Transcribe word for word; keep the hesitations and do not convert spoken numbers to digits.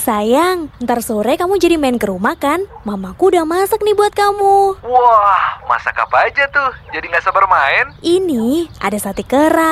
Sayang, ntar sore kamu jadi main ke rumah kan? Mamaku udah masak nih buat kamu. Wah, masak apa aja tuh? Jadi gak sabar main. Ini ada sate kera,